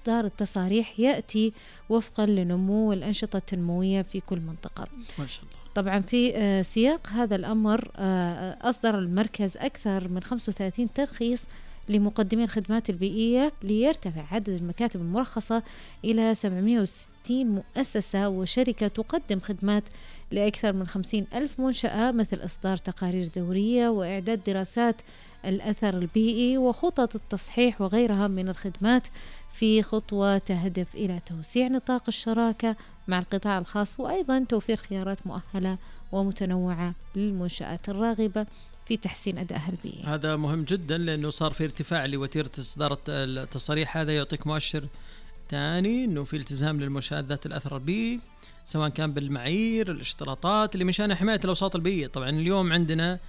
إصدار التصاريح يأتي وفقا لنمو الأنشطة التنموية في كل منطقة. ما شاء الله. طبعا في سياق هذا الأمر أصدر المركز أكثر من 35 ترخيص لمقدمي الخدمات البيئية ليرتفع عدد المكاتب المرخصة إلى 760 مؤسسة وشركة تقدم خدمات لأكثر من 50 ألف منشأة، مثل إصدار تقارير دورية وإعداد دراسات الأثر البيئي وخطط التصحيح وغيرها من الخدمات، في خطوة تهدف إلى توسيع نطاق الشراكة مع القطاع الخاص، وأيضا توفير خيارات مؤهلة ومتنوعة للمنشآت الراغبة في تحسين أدائها البيئي. هذا مهم جدا، لأنه صار في ارتفاع لوتيرة إصدار التصاريح. هذا يعطيك مؤشر ثاني أنه في التزام للمنشآت ذات الأثر البيئي، سواء كان بالمعايير الاشتراطات اللي من شأنها حماية الأوساط البيئية. طبعا اليوم عندنا